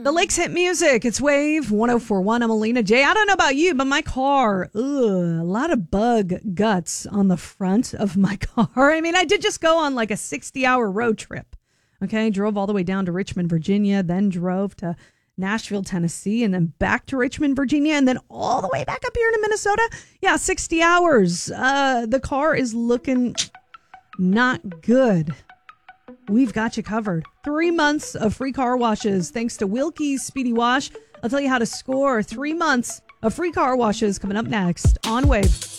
The Lakes Hit Music. It's Wave 104.1. I'm Alina J. I don't know about you, but my car, a lot of bug guts on the front of my car. I mean, I did just go on like a 60-hour road trip. Okay, drove all the way down to Richmond, Virginia, then drove to Nashville, Tennessee, and then back to Richmond, Virginia, and then all the way back up here to Minnesota. Yeah, 60 hours. The car is looking not good. We've got you covered. 3 months of free car washes thanks to Wilkie's Speedy Wash. I'll tell you how to score 3 months of free car washes coming up next on Wave.